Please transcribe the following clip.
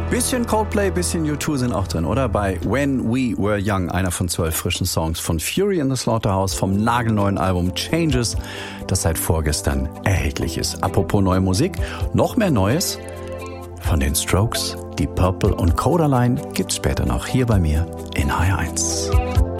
Bisschen Coldplay, bisschen U2 sind auch drin, oder? Bei When We Were Young, einer von 12 frischen Songs von Fury in the Slaughterhouse vom nagelneuen Album Changes, das seit vorgestern erhältlich ist. Apropos neue Musik, noch mehr Neues von den Strokes, Deep Purple und Codaline gibt's später noch hier bei mir in HR1.